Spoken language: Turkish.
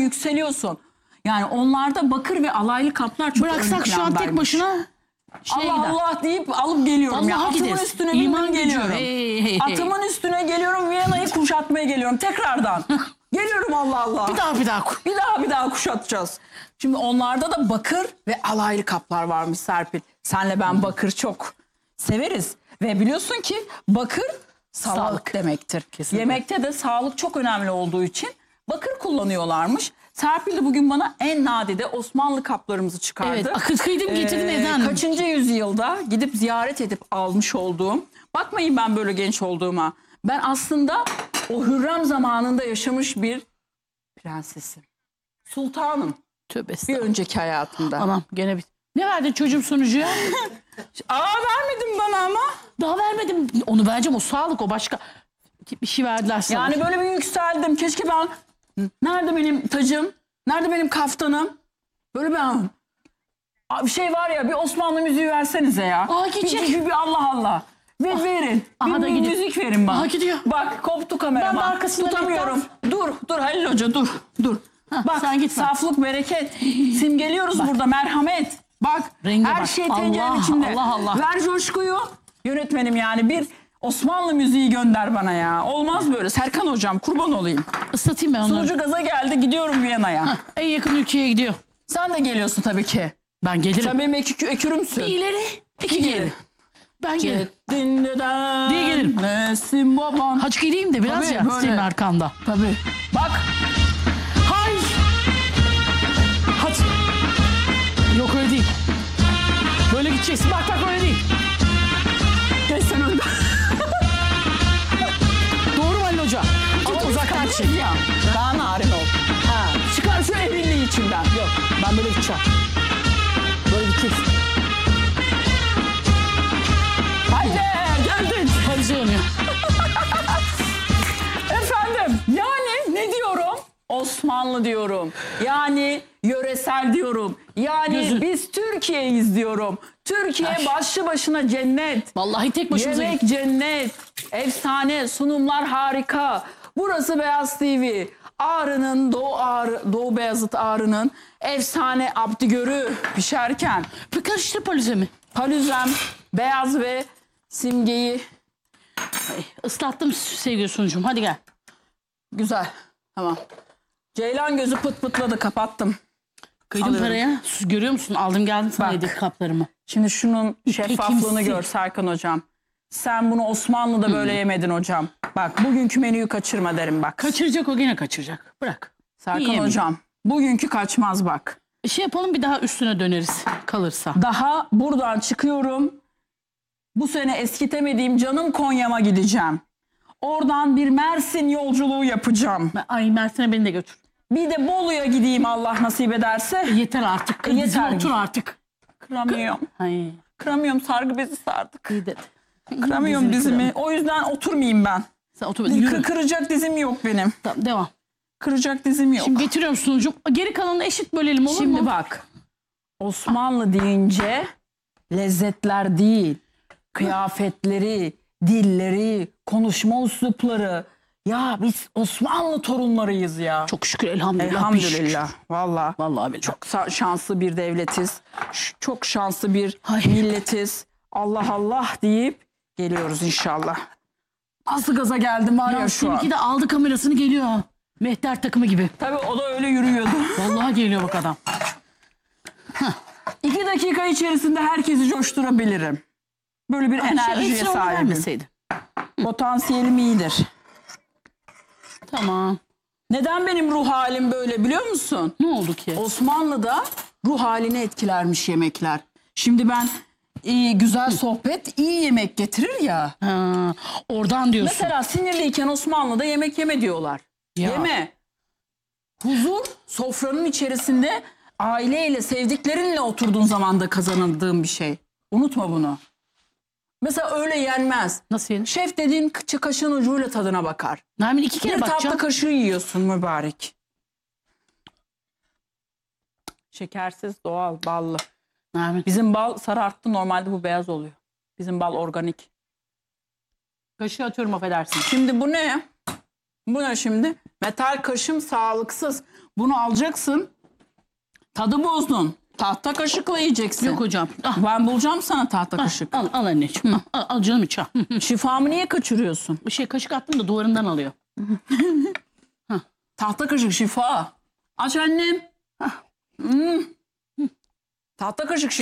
yükseliyorsun. Yani onlarda bakır ve alaylı kaplar çok ön Bıraksak şu an tek plandaymış. başına Allah Allah deyip alıp geliyorum. Ya. Vallahi Atımın gideriz. üstüne İman gücü. geliyorum. Hey. Atımın üstüne geliyorum, Viyana'yı kuşatmaya geliyorum tekrardan. Geliyorum Allah Allah. Bir daha. Bir daha kuşatacağız. Şimdi onlarda da bakır ve alaylı kaplar varmış Serpil. Senle ben bakır çok severiz. Ve biliyorsun ki bakır sağlık demektir. Kesinlikle. Yemekte de sağlık çok önemli olduğu için bakır kullanıyorlarmış. Serpil de bugün bana en nadide Osmanlı kaplarımızı çıkardı. Evet, kıydım getirdim evden. Kaçıncı yüzyılda gidip ziyaret edip almış olduğum. Bakmayın ben böyle genç olduğuma. Ben aslında o Hürrem zamanında yaşamış bir prensesim. Sultanım. Tövbe Bir estağfurullah. önceki hayatımda. Anam gene bir... Ne verdin çocuğum sonucuya? Vermedim bana ama. Daha vermedim. Onu vereceğim, o sağlık, o başka. Bir şey verdiler sana. Yani böyle bir yükseldim. Keşke ben... Nerede benim tacım? Nerede benim kaftanım? Böyle bir şey var ya, bir Osmanlı müziği versenize ya. Gidecek. Bir Allah Allah. Verin. Aha da bir gidiyor. müzik verin bana. Gidiyor. Bak koptu kameraman. Ben de arkasında tutamıyorum. Dur Halil Hoca dur. Bak sen gitme. saflık, bereket. Simgeliyoruz burada, merhamet. Bak Renge her bak. şey tencerenin Allah, içinde. Allah. Ver coşkuyu. Yönetmenim yani bir Osmanlı müziği gönder bana ya. Olmaz böyle. Serkan hocam kurban olayım. Islatayım ben onları. Sunucu gaza geldi, gidiyorum Viyana'ya. En yakın ülkeye gidiyor. Sen de geliyorsun tabii ki. Ben gelirim. Sen benim ekürümsün. Bir ileri, iki geri. Ben gelirim. Gittin neden? Diye gelirim. Nesin baban? Hadi gideyim de biraz Tabii, ya böyle. senin arkanda. Tabii. Bak. Hay! Hadi. Yok öyle değil. Böyle gideceksin. Bak öyle değil. Geç sen önden. Doğru mu Halil Hoca? Git uzaktan çek. Ya. Daha narin ol. Çıkar şu erinliği içinden. Yok, ben böyle gideceğim. Böyle gideceksin. Haydi geldin. Hadi yanıyor. Efendim yani ne diyorum? Osmanlı diyorum. Yani yöresel diyorum. Yani biz Türkiye'yiz diyorum. Türkiye başlı başına cennet. Vallahi tek başımıza Yemek cennet. Efsane sunumlar harika. Burası Beyaz TV. Ağrı'nın Doğu Beyazıt Ağrı'nın efsane Abdigör'ü pişerken Karıştır polize mi? palüzem, beyaz ve simgeyi Islattım sevgili sunucum. Hadi gel. güzel. Tamam. Ceylan gözü pıt pıtladı, kapattım. Kıydım Alıyorum. paraya. Görüyor musun? Aldım geldim sana Bak. hediye kaplarımı. Şimdi şunun şeffaflığını Tekimsi. gör Serkan hocam. Sen bunu Osmanlı'da böyle yemedin hocam. Bak bugünkü menüyü kaçırma derim bak. Kaçıracak, o gene kaçıracak. Bırak. Serkan Yiyemeyeyim. hocam bugünkü kaçmaz bak. Şey yapalım, bir daha üstüne döneriz kalırsa. Daha buradan çıkıyorum. Bu sene eskitemediğim canım Konya'ma gideceğim. Oradan bir Mersin yolculuğu yapacağım. Ay Mersin'e beni de götür. Bir de Bolu'ya gideyim Allah nasip ederse. Yeter artık. Kır Yeter. dizine otur artık. Kıramıyorum. Ay. Kıramıyorum, sargı bezi sardık. İyi dedi. Kıramıyorum dizimi. kıralım. O yüzden oturmayayım ben. Sen otur. Yürü. Kıracak dizim yok benim. Tamam, devam. Kıracak dizim yok. Şimdi getiriyorum sunucum. Geri kalanını eşit bölelim, olur Şimdi mu? bak. Osmanlı deyince lezzetler değil, kıyafetleri, dilleri, konuşma üslupları. Ya biz Osmanlı torunlarıyız ya. Çok şükür, elhamdülillah. Elhamdülillah. Vallahi. Vallahi billahi. Çok şanslı bir devletiz. Çok şanslı bir Ay. milletiz. Allah Allah deyip geliyoruz inşallah. Aslı gaza geldim var ya şu an. Seninki de aldı kamerasını, geliyor ha. Mehter takımı gibi. Tabii o da öyle yürüyordu. Vallahi geliyor bak adam. 2 dakika içerisinde herkesi coşturabilirim. Böyle bir enerjiye Hepsini ona sahibim. vermeseydi. Potansiyelim iyidir. Tamam. Neden benim ruh halim böyle biliyor musun? Ne oldu ki? Osmanlı'da ruh halini etkilermiş yemekler. Şimdi ben güzel sohbet iyi yemek getirir ya. Ha, oradan diyorsun. Mesela sinirliyken Osmanlı'da yemek yeme diyorlar. Ya. Yeme. Huzur sofranın içerisinde aileyle, sevdiklerinle oturduğun zaman da kazanıldığın bir şey. Unutma bunu. Mesela öyle yenmez. Nasıl yenir? Şef dediğin kaşığın ucuyla tadına bakar. Nermin 2 kere Bir tatlı bakacağım. kaşığı yiyorsun mübarek. Şekersiz, doğal, ballı. Nermin. Bizim bal sararttı, normalde bu beyaz oluyor. Bizim bal organik. Kaşığı atıyorum, affedersin. Şimdi bu ne? Bu ne şimdi? Metal kaşım sağlıksız. Bunu alacaksın. Tadı bozdun. Tahta kaşıkla yiyeceksin. Yok hocam. Ah, Ben bulacağım sana tahta kaşık. al anneciğim. Al canım iç. Şifamı niye kaçırıyorsun? Bir şey kaşık attım da duvarından alıyor. Tahta kaşık şifa. Aç annem. Tahta kaşık şifa.